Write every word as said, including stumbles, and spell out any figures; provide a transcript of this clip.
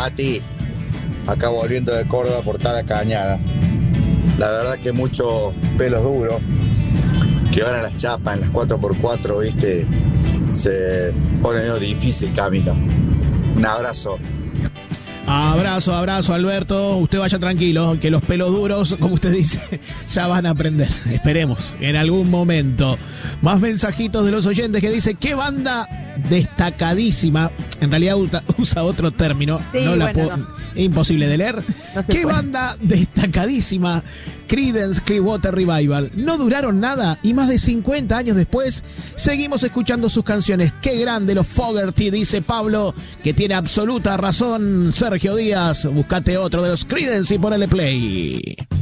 Mati, acá volviendo de Córdoba por Tala Cañada. La verdad que muchos pelos duros, que ahora las chapas en las cuatro por cuatro, viste, se pone medio difícil el camino. Un abrazo. Abrazo, abrazo, Alberto. Usted vaya tranquilo, que los pelos duros, como usted dice, ya van a aprender. Esperemos, en algún momento. Más mensajitos de los oyentes que dice, ¿qué banda destacadísima? En realidad usa otro término. Sí, no la bueno, puedo, no. Es imposible de leer. No se ¿Qué puede. banda destacadísima? Creedence Clearwater Revival. No duraron nada y más de cincuenta años después seguimos escuchando sus canciones. ¡Qué grande los Fogerty!, dice Pablo, que tiene absoluta razón. Sergio Díaz, buscate otro de los Creedence y ponele play.